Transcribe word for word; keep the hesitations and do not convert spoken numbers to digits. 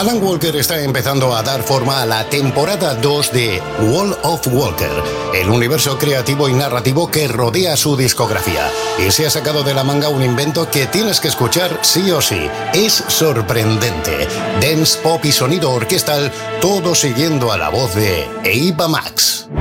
Alan Walker está empezando a dar forma a la temporada dos de World of Walker, el universo creativo y narrativo que rodea su discografía. Y se ha sacado de la manga un invento que tienes que escuchar sí o sí. Es sorprendente. Dance, pop y sonido orquestal, todo siguiendo a la voz de Ava Max.